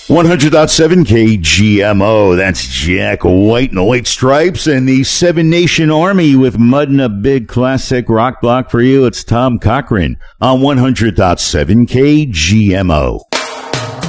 100.7 KGMO. That's Jack White and the White Stripes and the Seven Nation Army with Mud and a big classic rock block for you. It's Tom Cochrane on 100.7 KGMO.